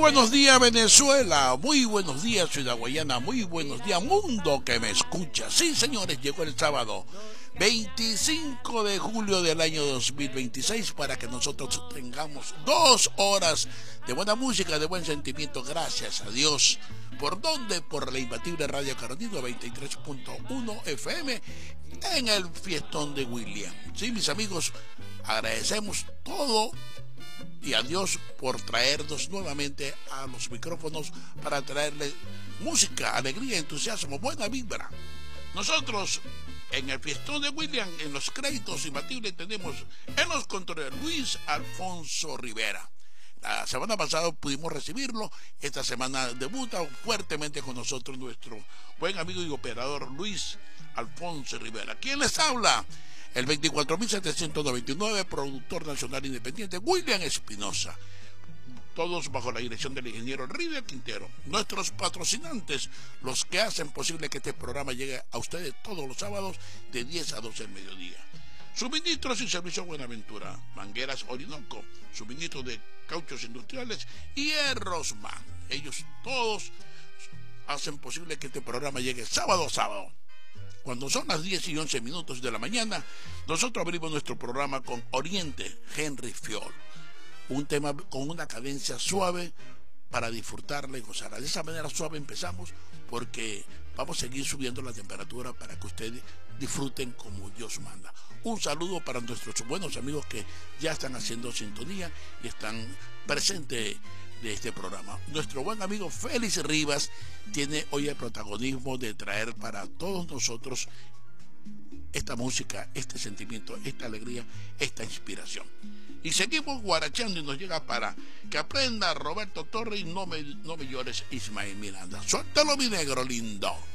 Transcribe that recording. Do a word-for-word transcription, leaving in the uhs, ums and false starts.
buenos días, Venezuela. Muy buenos días, Ciudad Guayana. Muy buenos días, mundo que me escucha. Sí, señores, llegó el sábado veinticinco de julio del año dos mil veintiséis para que nosotros tengamos dos horas de buena música, de buen sentimiento. Gracias a Dios. ¿Por dónde? Por la imbatible Radio Carolina noventa y tres punto uno F M en el fiestón de William. Sí, mis amigos, agradecemos todo y a Dios por traernos nuevamente a los micrófonos para traerle música, alegría, entusiasmo, buena vibra. Nosotros en el fiestón de William, en los créditos imbatibles, tenemos en los controles Luis Alfonso Rivera. La semana pasada pudimos recibirlo, esta semana debuta fuertemente con nosotros nuestro buen amigo y operador Luis Alfonso Rivera. ¿Quién les habla? El veinticuatro mil setecientos noventa y nueve, productor nacional independiente William Espinosa. Todos bajo la dirección del ingeniero River Quintero. Nuestros patrocinantes, los que hacen posible que este programa llegue a ustedes todos los sábados de diez a doce del mediodía. Suministros y servicios Buenaventura, Mangueras Orinoco, suministros de cauchos industriales y Errosman. Ellos todos hacen posible que este programa llegue sábado a sábado. Cuando son las diez y once minutos de la mañana, nosotros abrimos nuestro programa con Oriente, Henry Fiol. Un tema con una cadencia suave para disfrutarla y gozarla. De esa manera suave empezamos porque vamos a seguir subiendo la temperatura para que ustedes disfruten como Dios manda. Un saludo para nuestros buenos amigos que ya están haciendo sintonía y están presentes de este programa. Nuestro buen amigo Félix Rivas tiene hoy el protagonismo de traer para todos nosotros esta música, este sentimiento, esta alegría, esta inspiración. Y seguimos guaracheando y nos llega para que aprenda Roberto Torres y no me, no me llores Ismael Miranda. Suéltalo, mi negro lindo.